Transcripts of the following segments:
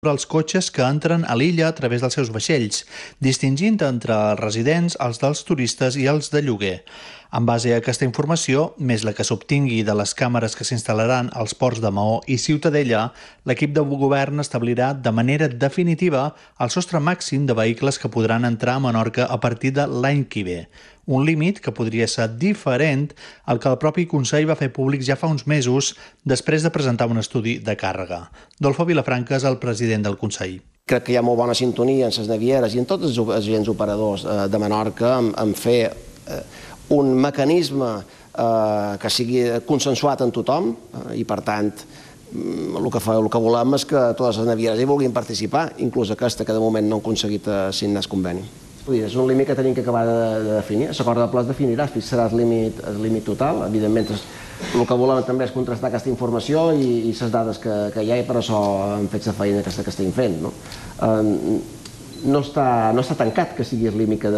els cotxes que entren a l'illa a través dels seus vaixells, distingint entre els residents, els dels turistes i els de lloguer. En base a aquesta informació, més la que s'obtingui de les càmeres que s'instal·laran als ports de Maó i Ciutadella, l'equip de govern establirà de manera definitiva el sostre màxim de vehicles que podran entrar a Menorca a partir de l'any que ve. Un límit que podria ser diferent al que el propi Consell va fer públic ja fa uns mesos després de presentar un estudi de càrrega. Dolfo Vilafranca és el president del Consell. Crec que hi ha molt bona sintonia en les navieres i en tots els agents operadors de Menorca en fer un mecanisme que sigui consensuat en tothom i, per tant, el que volem és que totes les navieres hi vulguin participar, inclús aquesta que de moment no han aconseguit signar el conveni. És un límit que tenim que acabar de definir. L'acord de pla es definirà, serà el límit total. Evidentment, el que volem també és contrastar aquesta informació i les dades que hi ha, i per això hem fet la feina que estem fent. No està tancat que sigui el límit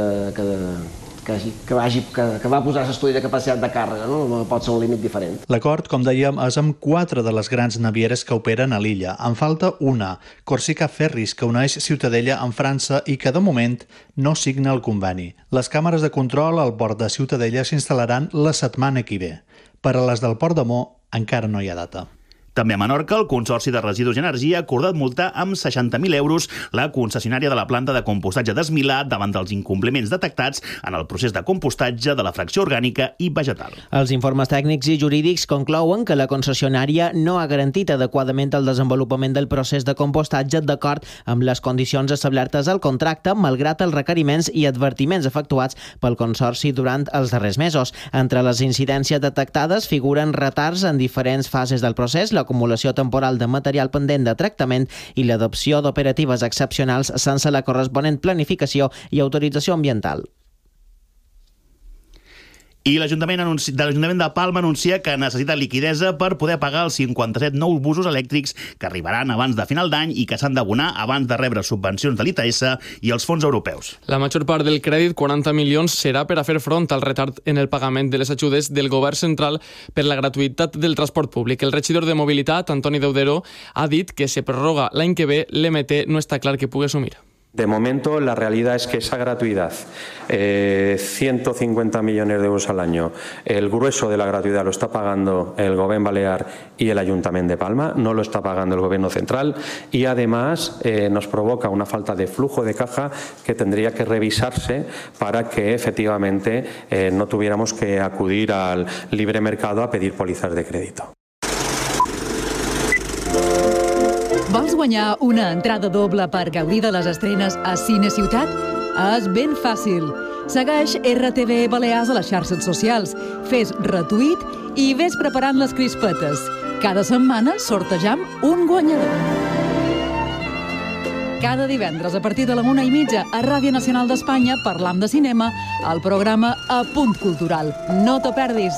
que va posar l'estudi de capacitat de càrrega, no pot ser un límit diferent. L'acord, com dèiem, és amb 4 de les grans navieres que operen a l'illa. En falta una, Corsica Ferries, que uneix Ciutadella amb França i que, de moment, no signa el conveni. Les càmeres de control al port de Ciutadella s'instal·laran la setmana que ve. Per a les del port de Maó encara no hi ha data. També a Menorca, el Consorci de Residus i Energia ha acordat multar amb 60.000 euros la concessionària de la planta de compostatge d'Esmilà davant dels incompliments detectats en el procés de compostatge de la fracció orgànica i vegetal. Els informes tècnics i jurídics conclouen que la concessionària no ha garantit adequadament el desenvolupament del procés de compostatge d'acord amb les condicions establertes al contracte, malgrat els requeriments i advertiments efectuats pel Consorci durant els darrers mesos. Entre les incidències detectades figuren retards en diferents fases del procés, l'acumulació temporal de material pendent de tractament i l'adopció d'operatives excepcionals sense la corresponent planificació i autorització ambiental. I l'Ajuntament de Palma anuncia que necessita liquidesa per poder pagar els 57 nous busos elèctrics que arribaran abans de final d'any i que s'han d'abonar abans de rebre subvencions de l'ITS i els fons europeus. La major part del crèdit, 40 milions, serà per a fer front al retard en el pagament de les ajudes del govern central per la gratuïtat del transport públic. El regidor de Mobilitat, Antoni Deudero, ha dit que se prorroga l'any que ve, l'MT no està clar que pugui assumir. De momento, la realidad es que esa gratuidad, 150 millones de euros al año, el grueso de la gratuidad lo está pagando el Gobierno Balear y el Ayuntamiento de Palma, no lo está pagando el Gobierno central, y además nos provoca una falta de flujo de caja que tendría que revisarse para que efectivamente no tuviéramos que acudir al libre mercado a pedir pólizas de crédito. Vols guanyar una entrada doble per gaudir de les estrenes a Cine Ciutat? És ben fàcil. Segueix RTV Balears a les xarxes socials, fes retuit i ves preparant les crispetes. Cada setmana sortejam un guanyador. Cada divendres a partir de la 1:30 a Ràdio Nacional d'Espanya parlam de cinema al programa A Punt Cultural. No t'ho perdis.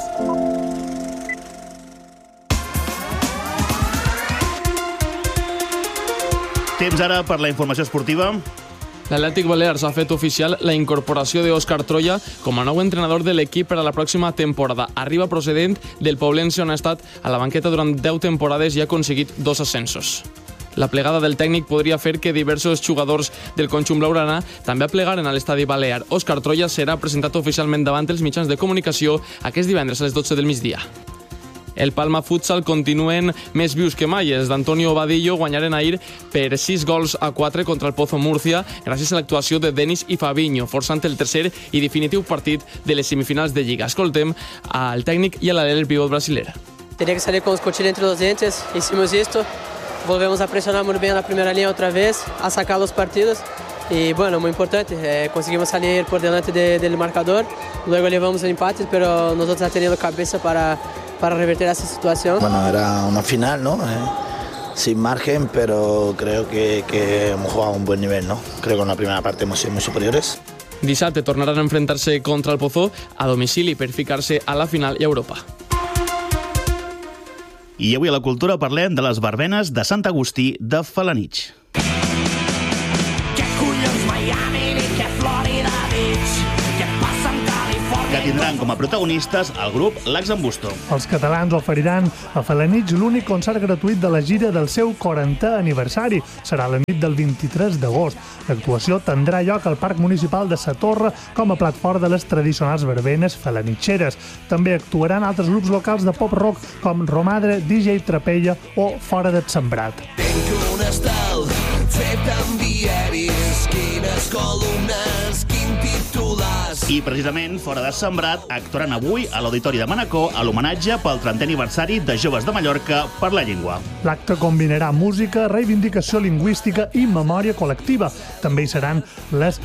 Temps ara per la informació esportiva. L'Atlètic Balears ha fet oficial la incorporació d'Òscar Troia com a nou entrenador de l'equip per a la pròxima temporada. Arriba procedent del Poblense, on ha estat a la banqueta durant 10 temporades i ha aconseguit 2 ascensos. La plegada del tècnic podria fer que diversos jugadors del conjunt blaugrana també aplegaren a l'estadi balear. Òscar Troia serà presentat oficialment davant els mitjans de comunicació aquest divendres a les 12 del migdia. El Palma Futsal continuen més vius que mai. Els d'Antonio Vadillo guanyaren ahir per 6-4 contra el Pozo Murcia gràcies a l'actuació de Denis i Fabinho, forçant el tercer i definitiu partit de les semifinals de Lliga. Escoltem al tècnic i a l'alero pivot brasileiro. Teria que salir com os cotilhos entre os dentes, hicimos isto, volvemos a presionar muito bem na primeira linha outra vez, a sacar los partidos. Y bueno, muy importante, conseguimos salir por delante del marcador, luego llevamos el empate, pero nosotros ya teniendo cabeza para revertir esa situación. Bueno, era una final, ¿no? Sin margen, pero creo que hemos jugado a un buen nivel, ¿no? Creo que en la primera parte hemos sido muy superiores. Dissabte tornaran a enfrentar-se contra el Pozo a domicili per ficar-se a la final i a Europa. I avui a la cultura parlem de les verbenes de Sant Agustí de Felanitx. que tindran com a protagonistes el grup L'Axambusto. Els catalans oferiran a Felanitx l'únic concert gratuït de la gira del seu 40è aniversari. Serà la nit del 23 d'agost. L'actuació tindrà lloc al Parc Municipal de Sa Torre com a plat fort de les tradicionals verbenes felanitxeres. També actuaran altres grups locals de pop-rock com Romadre, DJ Trapella o Fora del Sembrat. Tenc un estel fet amb diaris, quines columnes, quin titulars. I precisament, Fora de Sembrat, actuaran avui a l'Auditori de Manacor a l'homenatge pel 30è aniversari de Joves de Mallorca per la Llengua. L'acte combinarà música, reivindicació lingüística i memòria col·lectiva. També hi seran les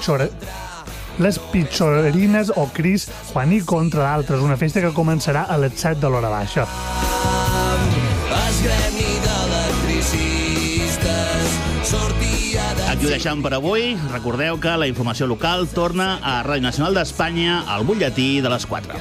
pitxorines o Cris Juanico, entre d'altres, una festa que començarà a les 7 de l'hora baixa. El gremi d'electricistes sortia de... Aquí ho deixem per avui. Recordeu que la informació local torna a Ràdio Nacional d'Espanya al butlletí de les 4.